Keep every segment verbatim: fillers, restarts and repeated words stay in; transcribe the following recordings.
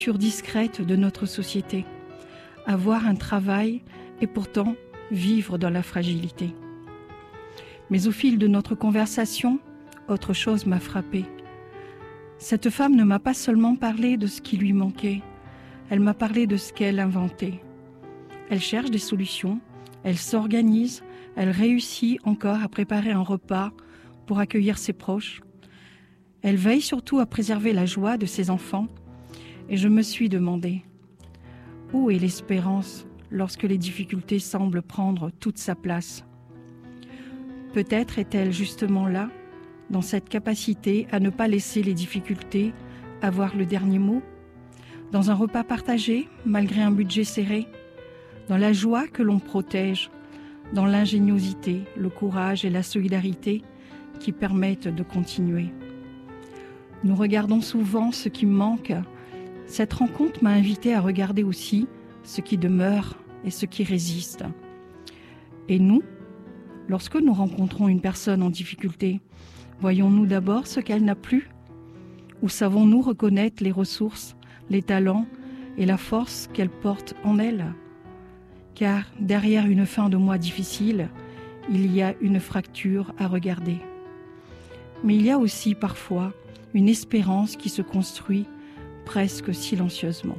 discrète de notre société, avoir un travail et pourtant vivre dans la fragilité. Mais au fil de notre conversation, autre chose m'a frappée. Cette femme ne m'a pas seulement parlé de ce qui lui manquait, elle m'a parlé de ce qu'elle inventait. Elle cherche des solutions, elle s'organise, elle réussit encore à préparer un repas pour accueillir ses proches. Elle veille surtout à préserver la joie de ses enfants. Et je me suis demandé, où est l'espérance lorsque les difficultés semblent prendre toute sa place? Peut-être est-elle justement là, dans cette capacité à ne pas laisser les difficultés avoir le dernier mot, dans un repas partagé malgré un budget serré, dans la joie que l'on protège, dans l'ingéniosité, le courage et la solidarité qui permettent de continuer. Nous regardons souvent ce qui manque. Cette rencontre m'a invité à regarder aussi ce qui demeure et ce qui résiste. Et nous, lorsque nous rencontrons une personne en difficulté, voyons-nous d'abord ce qu'elle n'a plus? Ou savons-nous reconnaître les ressources, les talents et la force qu'elle porte en elle? Car derrière une fin de mois difficile, il y a une fracture à regarder. Mais il y a aussi parfois une espérance qui se construit presque silencieusement.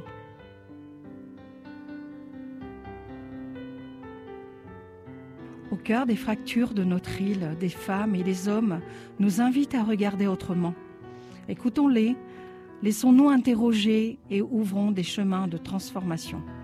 Au cœur des fractures de notre île, des femmes et des hommes nous invitent à regarder autrement. Écoutons-les, laissons-nous interroger et ouvrons des chemins de transformation.